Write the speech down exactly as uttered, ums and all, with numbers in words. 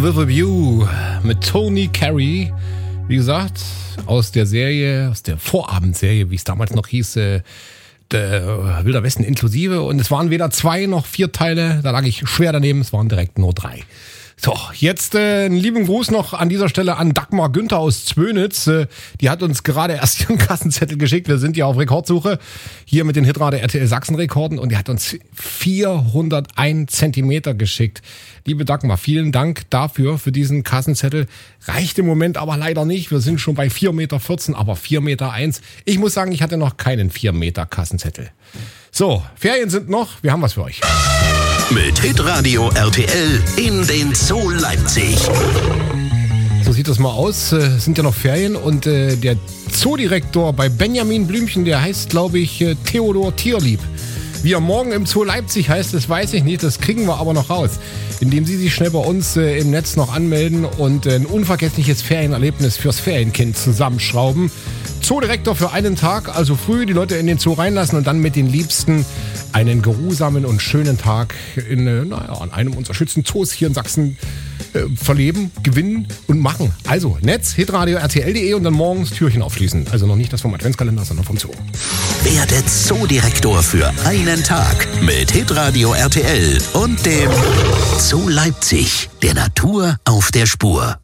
with a View mit Tony Carey. Wie gesagt, aus der Serie, aus der Vorabendserie, wie es damals noch hieß, äh, der Wilder Westen inklusive. Und es waren weder zwei noch vier Teile. Da lag ich schwer daneben. Es waren direkt nur drei. So, jetzt äh, einen lieben Gruß noch an dieser Stelle an Dagmar Günther aus Zwönitz. Äh, die hat uns gerade erst ihren Kassenzettel geschickt. Wir sind ja auf Rekordsuche hier mit den Hitradio R T L Sachsen-Rekorden und die hat uns vierhunderteins Zentimeter geschickt. Liebe Dagmar, vielen Dank dafür, für diesen Kassenzettel. Reicht im Moment aber leider nicht. Wir sind schon bei vier Meter vierzehn, aber vier Meter eins. Ich muss sagen, ich hatte noch keinen vier Meter Kassenzettel. So, Ferien sind noch. Wir haben was für euch. Mit Hitradio R T L in den Zoo Leipzig. So sieht das mal aus. Es sind ja noch Ferien und äh, der Zoodirektor bei Benjamin Blümchen, der heißt, glaube ich, äh, Theodor Tierlieb. Wie er morgen im Zoo Leipzig heißt, das weiß ich nicht. Das kriegen wir aber noch raus, indem Sie sich schnell bei uns äh, im Netz noch anmelden und äh, ein unvergessliches Ferienerlebnis fürs Ferienkind zusammenschrauben. Zoodirektor für einen Tag, also früh die Leute in den Zoo reinlassen und dann mit den Liebsten einen geruhsamen und schönen Tag in, äh, naja, an einem unserer schönsten Zoos hier in Sachsen äh, verleben, gewinnen und machen. Also Netz, hitradio R T L punkt de und dann morgens Türchen aufschließen. Also noch nicht das vom Adventskalender, sondern vom Zoo. Werde Zoodirektor für einen Tag mit Hitradio R T L und dem Zoo Leipzig, der Natur auf der Spur.